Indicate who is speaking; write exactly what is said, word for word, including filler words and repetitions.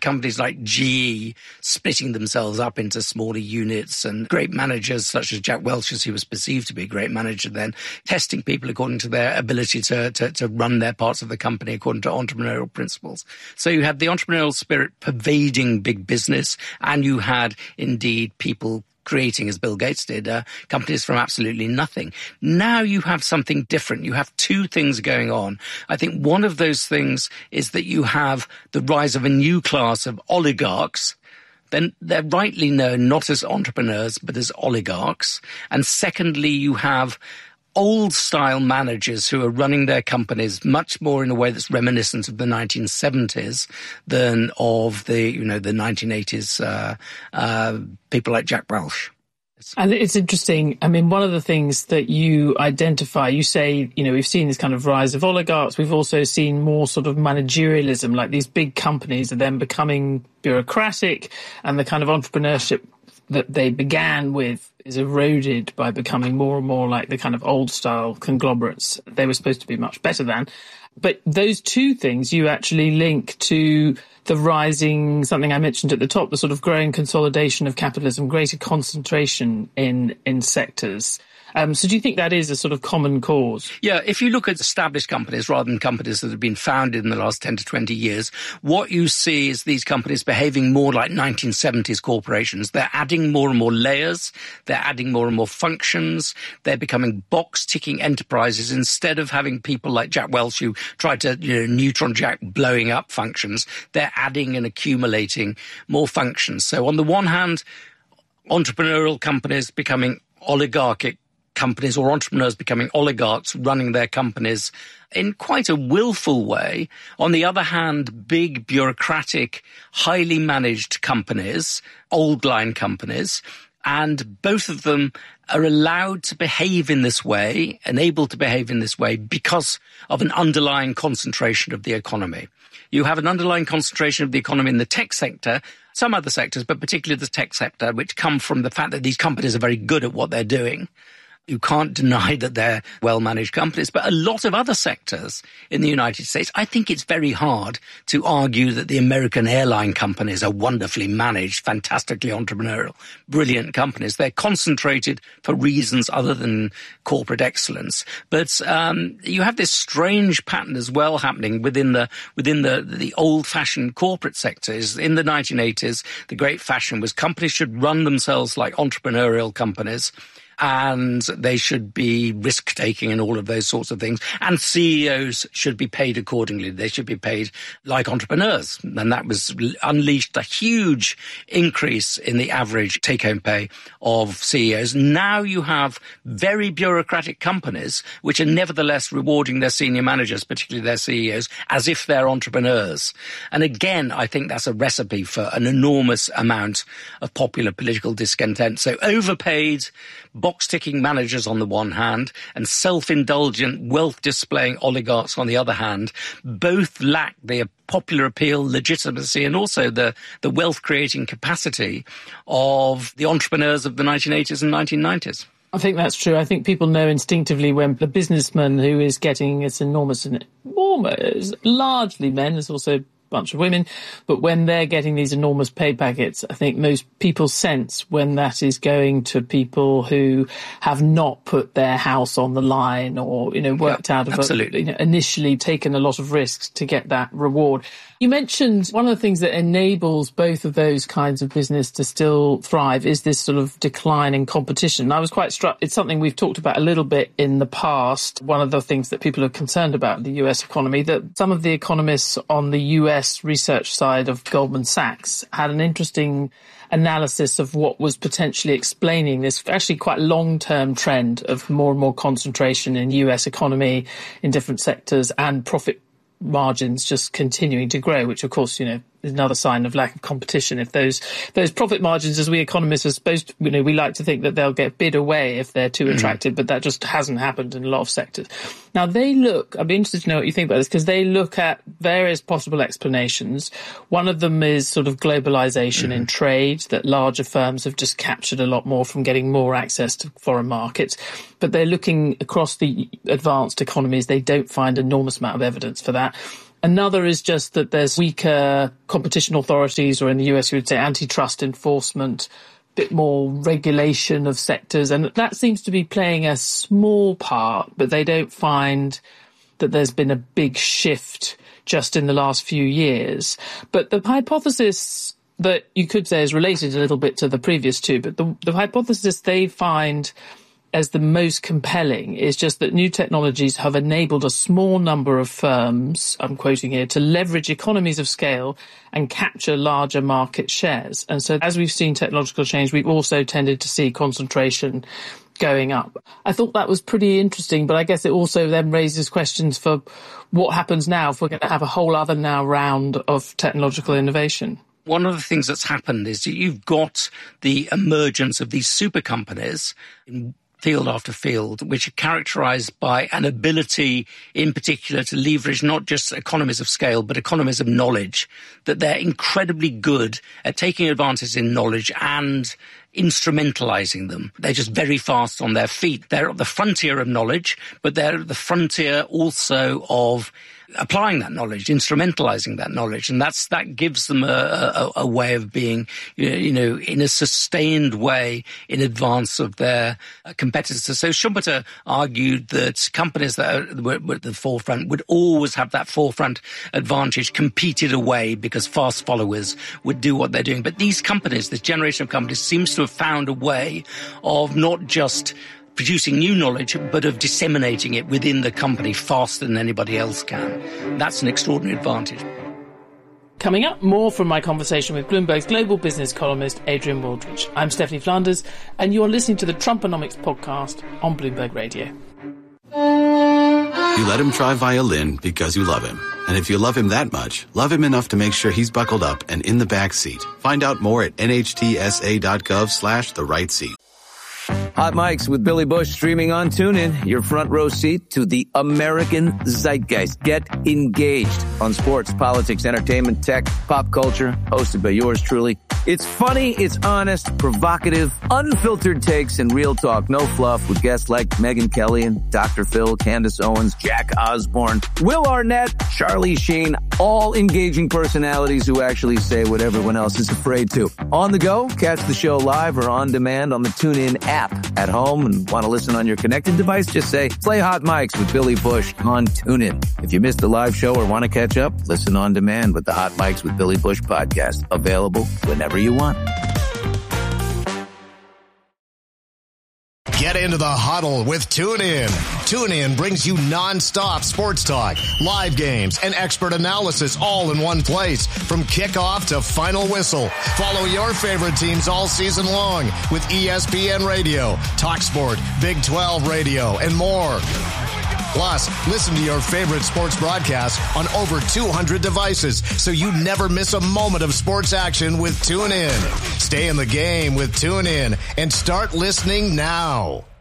Speaker 1: companies like G E splitting themselves up into smaller units, and great managers such as Jack Welch, as he was perceived to be a great manager then, testing people according to their ability to, to, to run their parts of the company according to entrepreneurial principles. So you had the entrepreneurial spirit pervading big business, and you had indeed people creating, as Bill Gates did, uh, companies from absolutely nothing. Now you have something different. You have two things going on. I think one of those things is that you have the rise of a new class of oligarchs. Then they're rightly known not as entrepreneurs, but as oligarchs. And secondly, you have old-style managers who are running their companies much more in a way that's reminiscent of the nineteen seventies than of the, you know, the nineteen eighties uh, uh, people like Jack Welch.
Speaker 2: And it's interesting. I mean, one of the things that you identify, you say, you know, we've seen this kind of rise of oligarchs. We've also seen more sort of managerialism, like these big companies are then becoming bureaucratic, and the kind of entrepreneurship that they began with is eroded by becoming more and more like the kind of old-style conglomerates they were supposed to be much better than. But those two things you actually link to the rising, something I mentioned at the top, the sort of growing consolidation of capitalism, greater concentration in, in sectors. Um, so do you think that is a sort of common cause?
Speaker 1: Yeah, if you look at established companies rather than companies that have been founded in the last ten to twenty years, what you see is these companies behaving more like nineteen seventies corporations. They're adding more and more layers. They're adding more and more functions. They're becoming box-ticking enterprises instead of having people like Jack Welch who tried to, you know, neutron jack blowing up functions. They're adding and accumulating more functions. So on the one hand, entrepreneurial companies becoming oligarchic companies, or entrepreneurs becoming oligarchs running their companies in quite a willful way. On the other hand, big bureaucratic, highly managed companies, old line companies, and both of them are allowed to behave in this way and able to behave in this way because of an underlying concentration of the economy. You have an underlying concentration of the economy in the tech sector, some other sectors, but particularly the tech sector, which come from the fact that these companies are very good at what they're doing. You can't deny that they're well-managed companies, but a lot of other sectors in the United States, I think it's very hard to argue that the American airline companies are wonderfully managed, fantastically entrepreneurial, brilliant companies. They're concentrated for reasons other than corporate excellence. But um, you have this strange pattern as well happening within the within the, the old-fashioned corporate sectors. In the nineteen eighties, the great fashion was companies should run themselves like entrepreneurial companies, and they should be risk-taking and all of those sorts of things. And C E Os should be paid accordingly. They should be paid like entrepreneurs. And that was unleashed a huge increase in the average take-home pay of C E Os. Now you have very bureaucratic companies which are nevertheless rewarding their senior managers, particularly their C E Os, as if they're entrepreneurs. And again, I think that's a recipe for an enormous amount of popular political discontent. So overpaid, box-ticking managers on the one hand and self-indulgent, wealth-displaying oligarchs on the other hand, both lack the popular appeal, legitimacy, and also the, the wealth-creating capacity of the entrepreneurs of the nineteen eighties and nineteen nineties.
Speaker 2: I think that's true. I think people know instinctively when the businessman who is getting this enormous, enormous, largely men, there's also bunch of women, but when they're getting these enormous pay packets, I think most people sense when that is going to people who have not put their house on the line or, you know, worked yeah, out of
Speaker 1: absolutely.
Speaker 2: A, you know, initially taken a lot of risks to get that reward. You mentioned one of the things that enables both of those kinds of business to still thrive is this sort of decline in competition. I was quite struck. It's something we've talked about a little bit in the past. One of the things that people are concerned about in the U S economy, that some of the economists on the U S research side of Goldman Sachs had an interesting analysis of what was potentially explaining this actually quite long-term trend of more and more concentration in U S economy in different sectors and profit margins just continuing to grow, which of course, you know, is another sign of lack of competition. If those those profit margins, as we economists are supposed to, you know, we like to think that they'll get bid away if they're too mm-hmm. attractive, but that just hasn't happened in a lot of sectors. Now they look, I'd be interested to know what you think about this, because they look at various possible explanations. One of them is sort of globalization mm-hmm. in trade, that larger firms have just captured a lot more from getting more access to foreign markets. But they're looking across the advanced economies, they don't find an enormous amount of evidence for that. Another is just that there's weaker competition authorities, or in the U S you would say antitrust enforcement, bit more regulation of sectors. And that seems to be playing a small part, but they don't find that there's been a big shift just in the last few years. But the hypothesis that you could say is related a little bit to the previous two, but the, the hypothesis they find as the most compelling is just that new technologies have enabled a small number of firms, I'm quoting here, to leverage economies of scale and capture larger market shares. And so as we've seen technological change, we've also tended to see concentration going up. I thought that was pretty interesting, but I guess it also then raises questions for what happens now if we're going to have a whole other now round of technological innovation.
Speaker 1: One of the things that's happened is that you've got the emergence of these super companies in field after field, which are characterized by an ability in particular to leverage not just economies of scale, but economies of knowledge, that they're incredibly good at taking advantage in knowledge and instrumentalizing them. They're just very fast on their feet. They're at the frontier of knowledge, but they're at the frontier also of applying that knowledge, instrumentalizing that knowledge. And that's, that gives them a, a, a way of being, you know, in a sustained way in advance of their competitors. So Schumpeter argued that companies that were at the forefront would always have that forefront advantage competed away because fast followers would do what they're doing. But these companies, this generation of companies, seems to have found a way of not just producing new knowledge, but of disseminating it within the company faster than anybody else can. That's an extraordinary advantage.
Speaker 2: Coming up, more from my conversation with Bloomberg's global business columnist, Adrian Wooldridge. I'm Stephanie Flanders, and you're listening to the Trumponomics podcast on Bloomberg Radio.
Speaker 3: You let him try violin because you love him. And if you love him that much, love him enough to make sure he's buckled up and in the back seat. Find out more at nhtsa.gov slash the right seat.
Speaker 4: Hot Mics with Billy Bush streaming on TuneIn. Your front row seat to the American zeitgeist. Get engaged on sports, politics, entertainment, tech, pop culture. Hosted by yours truly. It's funny, it's honest, provocative, unfiltered takes, and real talk. No fluff with guests like Megyn Kelly and Doctor Phil, Candace Owens, Jack Osborne, Will Arnett, Charlie Sheen. All engaging personalities who actually say what everyone else is afraid to. On the go, catch the show live or on demand on the TuneIn app. At home and want to listen on your connected device, just say, play Hot Mics with Billy Bush on TuneIn. If you missed a live show or want to catch up, listen on demand with the Hot Mics with Billy Bush podcast. Available whenever you want.
Speaker 5: Get into the huddle with TuneIn. TuneIn brings you nonstop sports talk, live games, and expert analysis all in one place. From kickoff to final whistle. Follow your favorite teams all season long with E S P N Radio, TalkSport, Big twelve Radio, and more. Plus, listen to your favorite sports broadcasts on over two hundred devices so you never miss a moment of sports action with TuneIn. Stay in the game with TuneIn and start listening now.